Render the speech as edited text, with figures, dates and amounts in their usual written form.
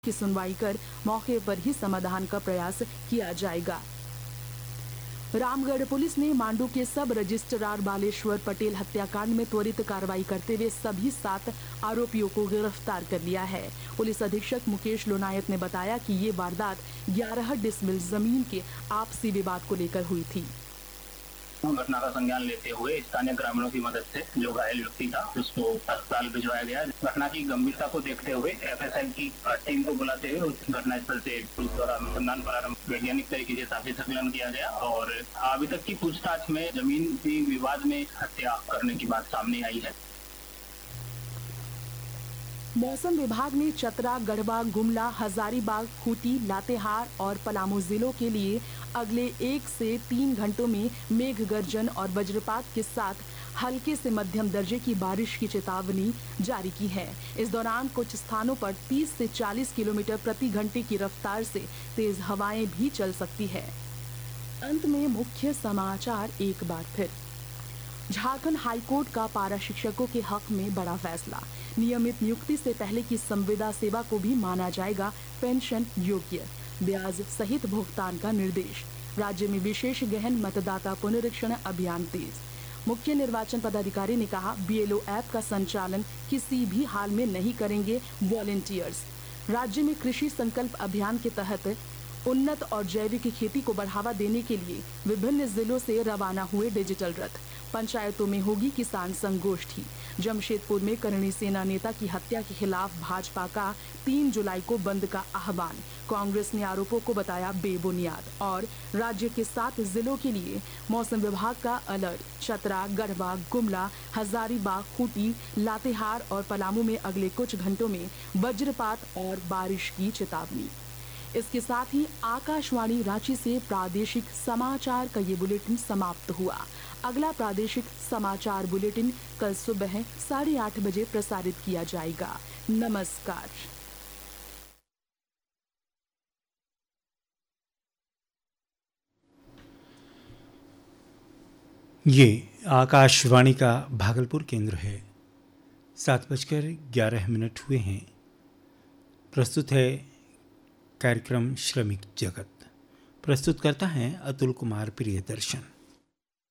की सुनवाई कर मौके पर ही समाधान का प्रयास किया जाएगा। रामगढ़ पुलिस ने मांडू के सब रजिस्ट्रार बालेश्वर पटेल हत्याकांड में त्वरित कार्रवाई करते हुए सभी 7 आरोपियों को गिरफ्तार कर लिया है। पुलिस अधीक्षक मुकेश लोनायत ने बताया कि ये वारदात 11 डिसमिल जमीन के आपसी विवाद को लेकर हुई थी। घटना का संज्ञान लेते हुए स्थानीय ग्रामीणों की मदद से जो घायल व्यक्ति था उसको अस्पताल भिजवाया गया। घटना की गंभीरता को देखते हुए एफएसएल की टीम को बुलाते हुए उस घटनास्थल से पुलिस द्वारा अनुसंधान प्रारंभ वैज्ञानिक तरीके से साथी संकलन किया गया और अभी तक की पूछताछ में जमीन की विवाद में हत्या करने की बात सामने आई है। मौसम विभाग ने चतरा, गढ़वा, गुमला, हजारीबाग, खूंटी, लातेहार और पलामू जिलों के लिए अगले 1 से 3 घंटों में मेघ गर्जन और वज्रपात के साथ हल्के से मध्यम दर्जे की बारिश की चेतावनी जारी की है। इस दौरान कुछ स्थानों पर 30 से 40 किलोमीटर प्रति घंटे की रफ्तार से तेज हवाएं भी चल सकती है। अंत में मुख्य समाचार एक बार फिर। झारखंड हाईकोर्ट का पारा शिक्षकों के हक में बड़ा फैसला। नियमित नियुक्ति से पहले की संविदा सेवा को भी माना जाएगा पेंशन योग्य। ब्याज सहित भुगतान का निर्देश। राज्य में विशेष गहन मतदाता पुनरीक्षण अभियान तेज। मुख्य निर्वाचन पदाधिकारी ने कहा बीएलओ ऐप का संचालन किसी भी हाल में नहीं करेंगे वॉलंटियर्स। राज्य में कृषि संकल्प अभियान के तहत उन्नत और जैविक खेती को बढ़ावा देने के लिए विभिन्न जिलों से रवाना हुए डिजिटल रथ। पंचायतों में होगी किसान संगोष्ठी। जमशेदपुर में करणी सेना नेता की हत्या के खिलाफ भाजपा का 3 जुलाई को बंद का आह्वान। कांग्रेस ने आरोपों को बताया बेबुनियाद। और राज्य के 7 जिलों के लिए मौसम विभाग का अलर्ट। चतरा, गढ़वा, गुमला, हजारीबाग, खूंटी, लातेहार और पलामू में अगले कुछ घंटों में वज्रपात और बारिश की चेतावनी। इसके साथ ही आकाशवाणी रांची से प्रादेशिक समाचार का ये बुलेटिन समाप्त हुआ। अगला प्रादेशिक समाचार बुलेटिन कल सुबह 8:30 बजे प्रसारित किया जाएगा। नमस्कार। ये आकाशवाणी का भागलपुर केंद्र है। 7:11 हुए हैं। प्रस्तुत है कार्यक्रम श्रमिक जगत। प्रस्तुत करता है अतुल कुमार प्रियदर्शन।